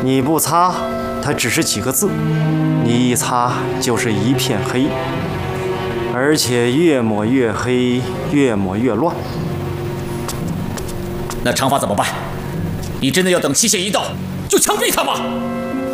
你不擦，它只是几个字；你一擦，就是一片黑，而且越抹越黑，越抹越乱。 那长发怎么办？你真的要等期限一到就枪毙他吗？